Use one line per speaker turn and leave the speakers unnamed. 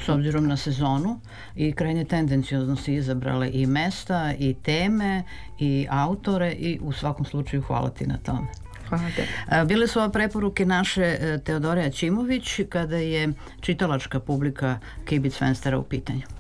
s obzirom na sezonu i krajnje tendenciozno si izabrale i mesta i teme i autore i u svakom slučaju hvala ti na tome.
Hvala te.
Bile su ove preporuke naše Teodore Aćimović kada je čitalačka publika Kibitz Fenstera u pitanju.